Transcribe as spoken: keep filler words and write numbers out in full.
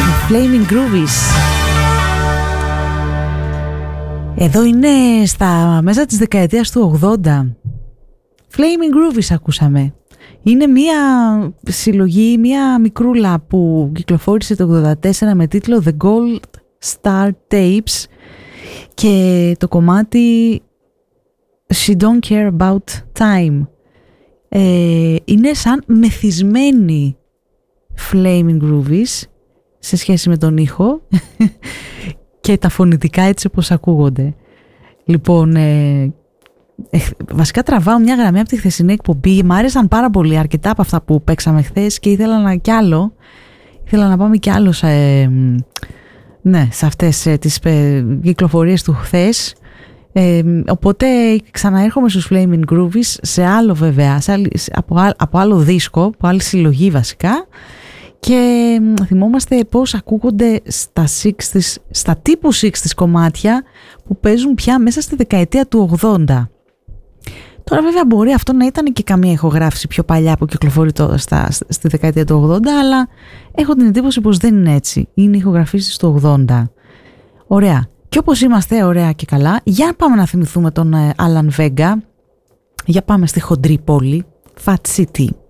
Flaming Groovies. Εδώ είναι στα μέσα της δεκαετίας του ογδόντα. Flaming Groovies ακούσαμε. Είναι μια συλλογή, μια μικρούλα που κυκλοφόρησε το ογδόντα τέσσερα με τίτλο The Gold Star Tapes και το κομμάτι She Don't Care About Time. Ε, είναι σαν μεθυσμένη Flaming Groovies σε σχέση με τον ήχο και τα φωνητικά έτσι όπως ακούγονται. Λοιπόν, ε, ε, βασικά τραβάω μια γραμμή από τη χθεσινή εκπομπή. Μ' άρεσαν πάρα πολύ αρκετά από αυτά που παίξαμε χθες και ήθελα να κι άλλο. Ήθελα να πάμε κι άλλο σε, ναι, σε αυτές ε, τις ε, κυκλοφορίες του χθες. Ε, οπότε ξαναέρχομαι στους Flaming Groovies σε άλλο βέβαια, σε άλλη, από, από άλλο δίσκο, από άλλη συλλογή βασικά. Και θυμόμαστε πώς ακούγονται στα, εξήντα, στα τύπου εξήντα κομμάτια που παίζουν πια μέσα στη δεκαετία του ογδόντα. Τώρα βέβαια μπορεί αυτό να ήταν και καμία ηχογράφηση πιο παλιά που κυκλοφορεί τώρα στα, στη δεκαετία του ογδόντα, αλλά έχω την εντύπωση πως δεν είναι έτσι. Είναι ηχογραφήσεις του ογδόντα. Ωραία. Και όπως είμαστε ωραία και καλά, για πάμε να θυμηθούμε τον Alan Vega. Για πάμε στη χοντρή πόλη, Fat City.